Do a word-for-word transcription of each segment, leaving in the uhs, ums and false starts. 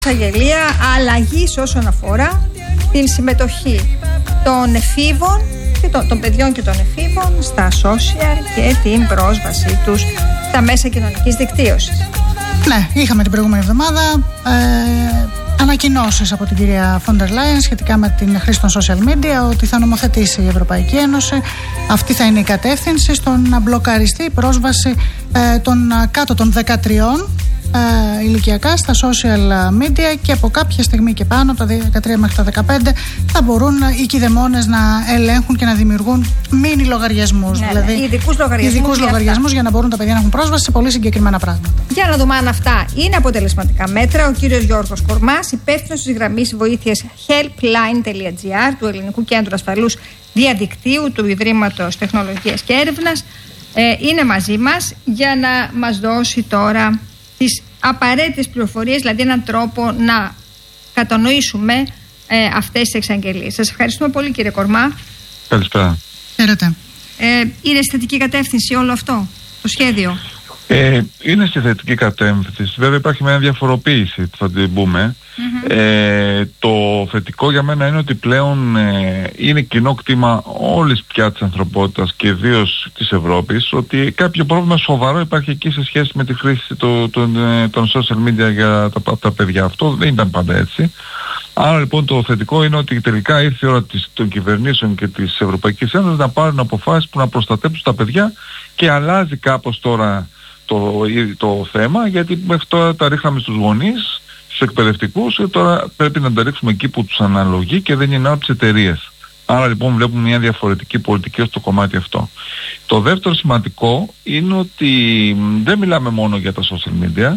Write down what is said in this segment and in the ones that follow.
Αγγελία αλλαγής όσον αφορά την συμμετοχή των εφήβων και των, των παιδιών και των εφήβων στα social και την πρόσβασή τους στα μέσα κοινωνικής δικτύωσης. Ναι, είχαμε την προηγούμενη εβδομάδα ε, ανακοινώσεις από την κυρία Φόντερ Λάιεν σχετικά με την χρήση των social media, ότι θα νομοθετήσει η Ευρωπαϊκή Ένωση. Αυτή θα είναι η κατεύθυνση στο να μπλοκαριστεί η πρόσβαση ε, των κάτω των δεκατριών Uh, ηλικιακά στα social media, και από κάποια στιγμή και πάνω, από τα δεκατρία μέχρι τα δεκαπέντε, θα μπορούν οι κηδεμόνες να ελέγχουν και να δημιουργούν μίνι λογαριασμούς. Ναι, δηλαδή ναι, ειδικούς λογαριασμούς, ειδικούς λογαριασμούς για να μπορούν τα παιδιά να έχουν πρόσβαση σε πολύ συγκεκριμένα πράγματα. Για να δούμε αν αυτά είναι αποτελεσματικά μέτρα. Ο κύριος Γιώργος Κορμάς, υπεύθυνος της γραμμής βοήθειας helpline.gr του Ελληνικού Κέντρου Ασφαλούς Διαδικτύου του Ιδρύματος Τεχνολογίας και Έρευνας, ε, είναι μαζί μας για να μας δώσει τώρα τις απαραίτητες πληροφορίες, δηλαδή έναν τρόπο να κατανοήσουμε ε, αυτές τις εξαγγελίες. Σας ευχαριστούμε πολύ, κύριε Κορμά. Καλησπέρα. Χαίρετε. Ε, είναι στη θετική κατεύθυνση όλο αυτό το σχέδιο? Ε, είναι στη θετική κατεύθυνση. Βέβαια υπάρχει μια διαφοροποίηση, θα την πούμε. Mm-hmm. Ε, το θετικό για μένα είναι ότι πλέον ε, είναι κοινό κτήμα όλης πια της ανθρωπότητας και ιδίως της Ευρώπης, ότι κάποιο πρόβλημα σοβαρό υπάρχει εκεί σε σχέση με τη χρήση το, το, το, των social media για τα, τα παιδιά. Αυτό δεν ήταν πάντα έτσι. Άρα λοιπόν το θετικό είναι ότι τελικά ήρθε η ώρα της, των κυβερνήσεων και της Ευρωπαϊκής Ένωσης να πάρουν αποφάσεις που να προστατέψουν τα παιδιά, και αλλάζει κάπως τώρα το, το θέμα, γιατί μέχρι τώρα τα ρίχναμε στους γονείς, στους εκπαιδευτικούς, και τώρα πρέπει να τα ρίξουμε εκεί που τους αναλογεί και δεν είναι από τις εταιρείες. Άρα λοιπόν βλέπουμε μια διαφορετική πολιτική στο κομμάτι αυτό. Το δεύτερο σημαντικό είναι ότι δεν μιλάμε μόνο για τα social media.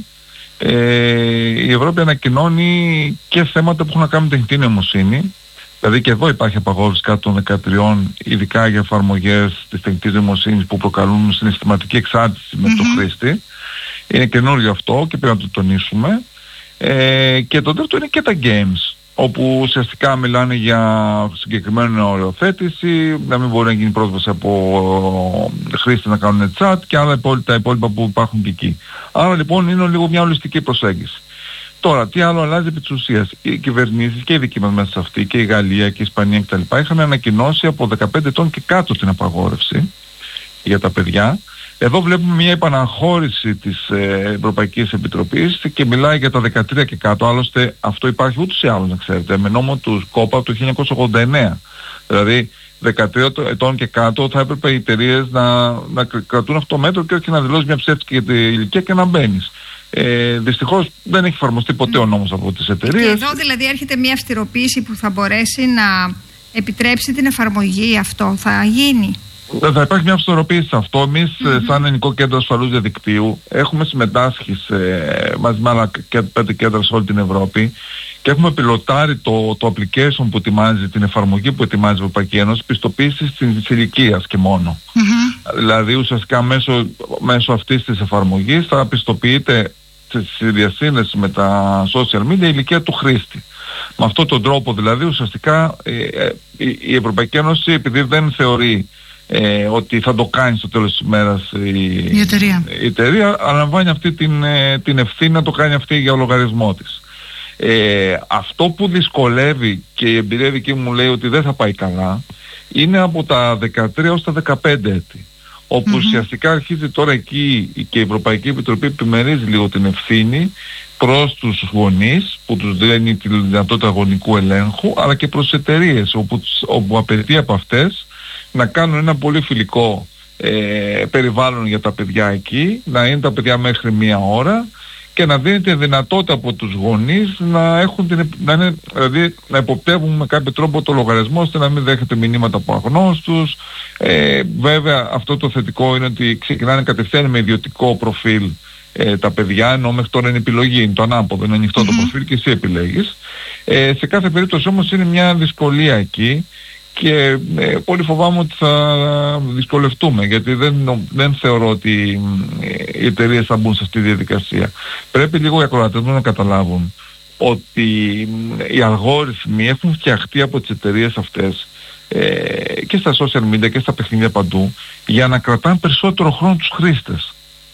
Ε, η Ευρώπη ανακοινώνει και θέματα που έχουν να κάνουν με τεχνητή νοημοσύνη. Δηλαδή και εδώ υπάρχει απαγόρευση κάτω των δεκατριών, ειδικά για εφαρμογές της τεχνητής νοημοσύνης που προκαλούν συναισθηματική εξάρτηση με mm-hmm. τον χρήστη. Είναι καινούριο αυτό και πρέπει να το τονίσουμε. Ε, και το δεύτερο είναι και τα games, όπου ουσιαστικά μιλάνε για συγκεκριμένη οριοθέτηση, να μην μπορεί να γίνει πρόσβαση από χρήστες να κάνουν chat και άλλα υπόλοιπα, τα υπόλοιπα που υπάρχουν και εκεί. Άρα λοιπόν είναι λίγο μια ολιστική προσέγγιση. Τώρα, τι άλλο αλλάζει επί της ουσίας? Οι κυβερνήσεις και οι δικοί μας μέσα σε αυτή, και η Γαλλία και η Ισπανία κτλ. Είχαν ανακοινώσει από δεκαπέντε ετών και κάτω την απαγόρευση για τα παιδιά. Εδώ βλέπουμε μια επαναχώρηση της ε, Ευρωπαϊκής Επιτροπής και μιλάει για τα δεκατρία και κάτω. Άλλωστε αυτό υπάρχει ούτως ή άλλως, να ξέρετε, με νόμο του ΚΟΠΑ από το χίλια εννιακόσια ογδόντα εννέα. Δηλαδή δεκατρία ετών και κάτω θα έπρεπε οι εταιρείες να, να κρατούν αυτό το μέτρο και όχι να δηλώσει μια ψεύτικη ηλικία και να μπαίνεις. Ε, δυστυχώς δεν έχει εφαρμοστεί ποτέ ο νόμος από τις εταιρείες. Και εδώ δηλαδή έρχεται μια αυστηροποίηση που θα μπορέσει να επιτρέψει την εφαρμογή. Αυτό θα γίνει? Θα υπάρχει μια αυστηροποίηση σε αυτό. Εμείς mm-hmm. σαν Ελληνικό Κέντρο Ασφαλούς Διαδικτύου έχουμε συμμετάσχει σε, μαζί με άλλα πέντε κέντρα σε όλη την Ευρώπη, και έχουμε πιλοτάρει το, το application που ετοιμάζει, την εφαρμογή που ετοιμάζει η Ευρωπαϊκή Ένωση, πιστοποίησης της ηλικίας και μόνο. Mm-hmm. Δηλαδή ουσιαστικά μέσω, μέσω αυτής της εφαρμογής θα πιστοποιείται στη διασύνδεση με τα social media η ηλικία του χρήστη. Με αυτόν τον τρόπο δηλαδή ουσιαστικά ε, ε, η, η Ευρωπαϊκή Ένωση, επειδή δεν θεωρεί Ε, ότι θα το κάνει στο τέλος της ημέρας η, η εταιρεία, η εταιρεία αναλαμβάνει αυτή την, ε, την ευθύνη να το κάνει αυτή για λογαριασμό της. Ε, αυτό που δυσκολεύει, και η εμπειρία δική μου λέει ότι δεν θα πάει καλά, είναι από τα δεκατρία ως τα δεκαπέντε έτη, όπου mm-hmm. ουσιαστικά αρχίζει τώρα εκεί και η Ευρωπαϊκή Επιτροπή επιμερίζει λίγο την ευθύνη προς τους γονείς που τους δίνει τη δυνατότητα γονικού ελέγχου, αλλά και προς τις εταιρείες όπου, όπου απαιτεί από αυτές να κάνουν ένα πολύ φιλικό ε, περιβάλλον για τα παιδιά εκεί, να είναι τα παιδιά μέχρι μία ώρα και να δίνεται δυνατότητα από τους γονείς να έχουν την, να, είναι, δηλαδή, να υποπτεύουν με κάποιο τρόπο το λογαριασμό, ώστε να μην δέχεται μηνύματα από αγνώστους. Ε, βέβαια αυτό το θετικό είναι ότι ξεκινάνε κατευθείαν με ιδιωτικό προφίλ ε, τα παιδιά, ενώ μέχρι τώρα είναι επιλογή, είναι το ανάποδο, είναι ανοιχτό mm-hmm. το προφίλ και εσύ επιλέγεις. Ε, σε κάθε περίπτωση όμως είναι μια δυσκολία εκεί, και ε, πολύ φοβάμαι ότι θα δυσκολευτούμε, γιατί δεν, δεν θεωρώ ότι ε, οι εταιρείες θα μπουν σε αυτή τη διαδικασία. Πρέπει λίγο οι ακροατές να καταλάβουν ότι ε, οι αλγόριθμοι έχουν φτιαχτεί από τις εταιρείες αυτές ε, και στα social media και στα παιχνίδια παντού, για να κρατάνε περισσότερο χρόνο τους χρήστες.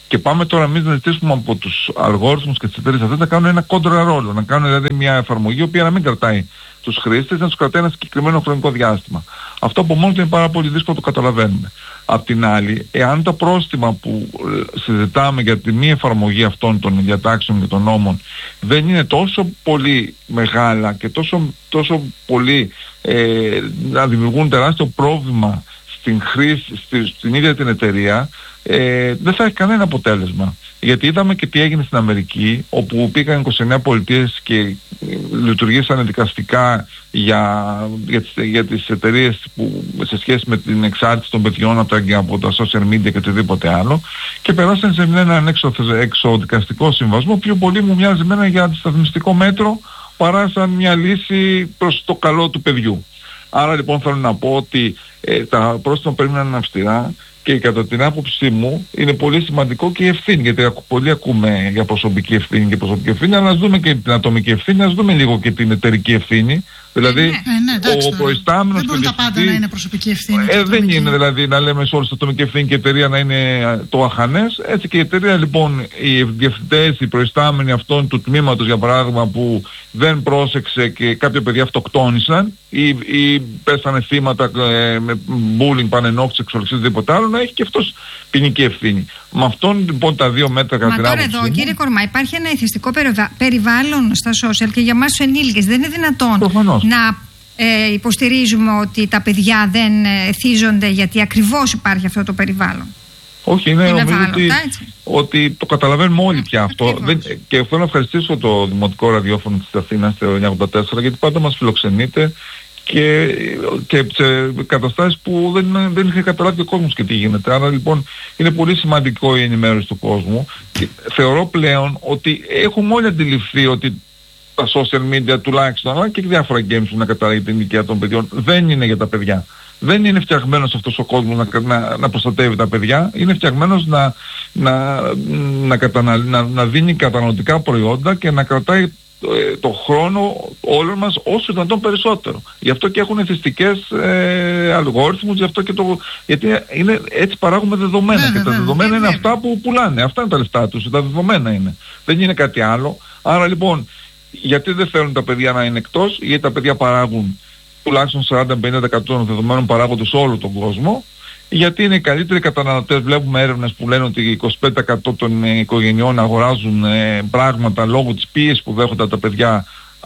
Και πάμε τώρα εμείς να ζητήσουμε από τους αλγόριθμους και τις εταιρείες αυτές να κάνουν ένα κόντρα ρόλο, να κάνουν δηλαδή μια εφαρμογή η οποία να μην κρατάει τους χρήστες, να τους κρατάει ένα συγκεκριμένο χρονικό διάστημα. Αυτό από μόνο του είναι πάρα πολύ δύσκολο, το καταλαβαίνουμε. Απ' την άλλη, εάν τα πρόστιμα που συζητάμε για τη μη εφαρμογή αυτών των διατάξεων και των νόμων δεν είναι τόσο πολύ μεγάλα και τόσο, τόσο πολύ ε, να δημιουργούν τεράστιο πρόβλημα στην χρήση, στη, στην ίδια την εταιρεία, ε, δεν θα έχει κανένα αποτέλεσμα. Γιατί είδαμε και τι έγινε στην Αμερική, όπου πήγαν είκοσι εννέα πολιτείες και λειτουργήσαν δικαστικά για, για, τις, για τις εταιρείες που, σε σχέση με την εξάρτηση των παιδιών από τα, από τα social media και οτιδήποτε άλλο, και περάσαν σε έναν έξω, εξωδικαστικό συμβασμό, πιο πολύ μου μοιάζει εμένα για αντισταθμιστικό μέτρο παρά σαν μια λύση προς το καλό του παιδιού. Άρα λοιπόν θέλω να πω ότι ε, τα πρόστιμα πρέπει να είναι αυστηρά. Και κατά την άποψή μου είναι πολύ σημαντικό και η ευθύνη, γιατί πολλοί ακούμε για προσωπική ευθύνη και προσωπική ευθύνη, αλλά ας δούμε και την ατομική ευθύνη, ας δούμε λίγο και την εταιρική ευθύνη. Δηλαδή, ε, ναι, ναι, εντάξει, ο προϊστάμενος... Δεν μπορούν τα πάντα να είναι προσωπική ευθύνη. Ε, δεν είναι δηλαδή να λέμε σε όλους την ατομική ευθύνη και η εταιρεία να είναι το αχανές. Έτσι και η εταιρεία λοιπόν, οι διευθυντές, οι προϊστάμενοι αυτών του τμήματος για παράδειγμα που δεν πρόσεξε και κάποια παιδιά αυτοκτόνησαν ή, ή πέσανε θύματα ε, με bullying, πανενόχληση, σεξουαλική, τίποτα άλλο, να έχει και αυτός ποινική ευθύνη. Με αυτόν λοιπόν τα δύο μέτρα κατά την άποψή μου. Μα τώρα εδώ, κύριε Κορμά, υπάρχει ένα εθιστικό περιβάλλον στα social και για εμάς τους ενήλικες. Δεν είναι δυνατόν προφανώς να ε, υποστηρίζουμε ότι τα παιδιά δεν εθίζονται γιατί ακριβώς υπάρχει αυτό το περιβάλλον. Όχι, είναι, είναι νομίζω ότι, ότι το καταλαβαίνουμε όλοι πια αυτό. Δεν, και θέλω να ευχαριστήσω το Δημοτικό Ραδιόφωνο της Αθήνας, το εννιακόσια ογδόντα τέσσερα, γιατί πάντα μας φιλοξενείτε και, και σε καταστάσεις που δεν, δεν είχε καταλάβει ο κόσμος και τι γίνεται. Άρα λοιπόν είναι πολύ σημαντικό η ενημέρωση του κόσμου. Και θεωρώ πλέον ότι έχουμε όλοι αντιληφθεί ότι τα social media τουλάχιστον, αλλά και διάφορα games που να καταρράγει την ηλικία των παιδιών, δεν είναι για τα παιδιά. Δεν είναι φτιαγμένος αυτός ο κόσμος να, να, να προστατεύει τα παιδιά, είναι φτιαγμένος να, να, να, κατανα, να, να δίνει καταναλωτικά προϊόντα και να κρατάει ε, το χρόνο όλων μας όσο δυνατόν περισσότερο. Γι' αυτό και έχουν εθιστικές ε, αλγόριθμους, γι' αυτό και το, γιατί είναι, έτσι παράγουμε δεδομένα ναι, και ναι, τα δεδομένα ναι, είναι ναι. αυτά που πουλάνε, αυτά είναι τα λεφτά τους, τα δεδομένα είναι. Δεν είναι κάτι άλλο. Άρα λοιπόν, γιατί δεν θέλουν τα παιδιά να είναι εκτός, γιατί τα παιδιά παράγουν τουλάχιστον σαράντα με πενήντα τοις εκατό των δεδομένων παράγονται σε όλο τον κόσμο, γιατί είναι οι καλύτεροι καταναλωτές. Βλέπουμε έρευνες που λένε ότι είκοσι πέντε τοις εκατό των οικογενειών αγοράζουν ε, πράγματα λόγω της πίεσης που δέχονται τα παιδιά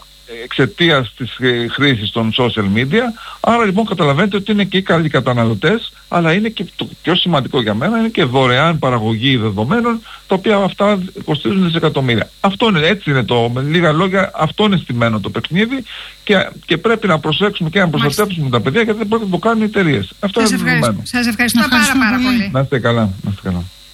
εξαιτίας της ε, χρήσης των social media. Άρα λοιπόν καταλαβαίνετε ότι είναι και οι καλοί καταναλωτές, αλλά είναι και το πιο σημαντικό για μένα, είναι και δωρεάν παραγωγή δεδομένων, τα οποία αυτά κοστίζουν δισεκατομμύρια. Αυτό είναι, έτσι είναι το, με λίγα λόγια, αυτό είναι στημένο το παιχνίδι και, και πρέπει να προσέξουμε και να προστατεύσουμε τα παιδιά, γιατί δεν πρέπει να το κάνουν οι εταιρείες. Αυτό σας είναι δεδομένο. Σας ευχαριστώ πάρα, πάρα πολύ. Να είστε καλά, να είστε καλά.